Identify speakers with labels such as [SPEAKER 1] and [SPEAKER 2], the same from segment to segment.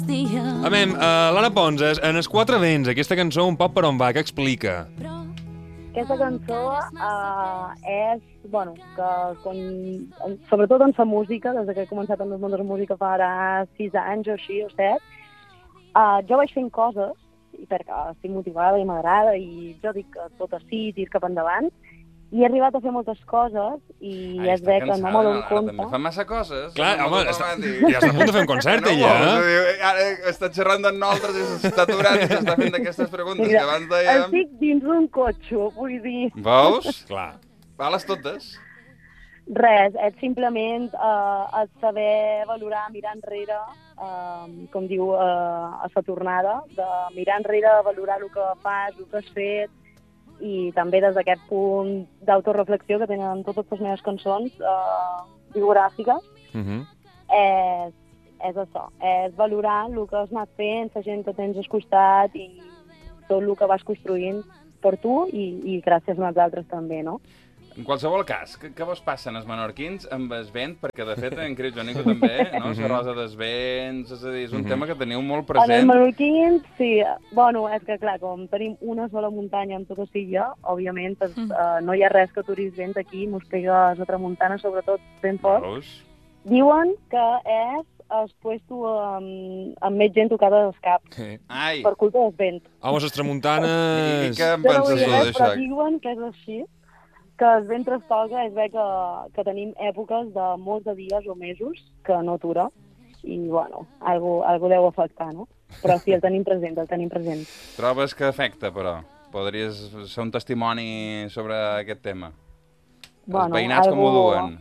[SPEAKER 1] Amem, Lara Pons, en els Quatre Vents, aquesta cançó un poc per on va, què explica?
[SPEAKER 2] Aquesta cançó és, bueno, sobretot en la música, des que he començat en el món de la música fa ara 6 anys o així, o 7, jo vaig fent coses, perquè estic motivada i m'agrada, i jo dic que tot així, tir cap endavant, i he arribat a fer moltes coses i es ve que no m'ho dono compte.
[SPEAKER 3] També fa massa coses.
[SPEAKER 1] Clar, home, ja està a punt de fer un concert, ella.
[SPEAKER 3] Ara està xerrant amb nosaltres i s'està aturant i s'està fent aquestes preguntes que abans dèiem.
[SPEAKER 2] Estic dins un cotxe, vull dir.
[SPEAKER 3] Veus?
[SPEAKER 1] Clar.
[SPEAKER 3] Va-les totes.
[SPEAKER 2] Res, és simplement el saber valorar, mirar enrere, com diu a la tornada, de mirar enrere, valorar el que fas, el que has fet, i també des d'aquest punt d'autoreflexió que tenen totes les meves cançons biogràfiques, és això, és valorar el que has anat fent, la gent que tens al costat i tot el que vas construint per tu i gràcies a els altres també, no?
[SPEAKER 3] En qualsevol cas, què vos passen els menorquins amb el vent? Perquè, de fet, en Cris Jonico també, no? La rosa dels vents, és a dir, és un tema que teniu molt present.
[SPEAKER 2] En els menorquins, sí. Bueno, és que, clar, com tenim una sola muntanya en tota Silla, òbviament, no hi ha res que aturis vent aquí, mos pega la tramuntana, sobretot, ben fort. Diuen que és el puesto amb més gent tocada dels caps, per culpa del vent.
[SPEAKER 1] Home, les tramuntanes...
[SPEAKER 3] I què en penses tu d'això?
[SPEAKER 2] Però diuen que és així, que el vent trastoca, és bé que tenim èpoques de molts de dies o mesos que no atura, i, bueno, algú deu afectar, no? Però sí, el tenim present, el tenim present.
[SPEAKER 3] Trobes que afecta, però? Podries ser un testimoni sobre aquest tema? Els veïnats com ho duen?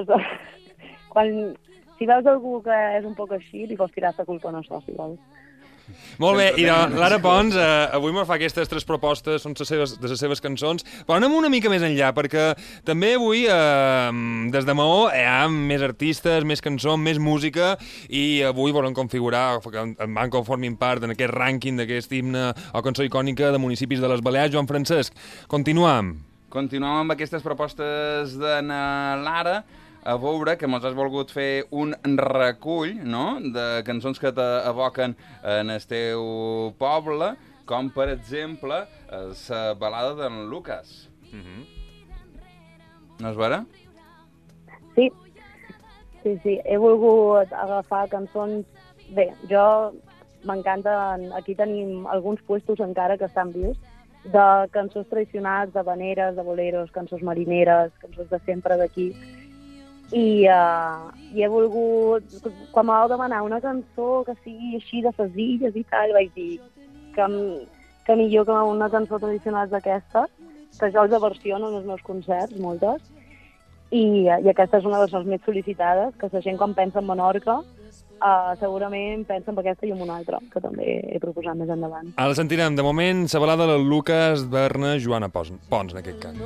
[SPEAKER 2] Si veus algú que és un poc així, li pots tirar la culpa a això, si vols.
[SPEAKER 1] Molt bé, i Lara Pons avui me fa aquestes 3 propostes, són de les seves cançons, però anem una mica més enllà, perquè també avui des de Maó hi ha més artistes, més cançons, més música, i avui volen configurar que en Banco formin part en aquest rànquing d'aquest himne o cançó icònica de municipis de les Balears. Joan Francesc, continuem.
[SPEAKER 3] Continuem amb aquestes propostes de Lara, a veure que mos has volgut fer un recull, no?, de cançons que t'evoquen en el teu poble, com, per exemple, la balada d'en Lucas. No és vera?
[SPEAKER 2] Sí. He volgut agafar cançons... Bé, jo m'encanta... Aquí tenim alguns puestos encara que estan vius, de cançons tradicionals, de habaneres, de boleros, cançons marineres, cançons de sempre d'aquí. I he volgut, quan m'ha demanar una cançó que sigui així de les illes i tal, vaig dir que millor que una cançó tradicional d'aquestes, que jo els versiono en els meus concerts, moltes, i aquesta és una de les més sol·licitades, que la gent quan pensa en Menorca segurament pensa en aquesta i en una altra, que també he proposat més endavant.
[SPEAKER 1] Ara la sentirem, de moment, la balada de Lucas, Berna, Joana Pons, en aquest cas.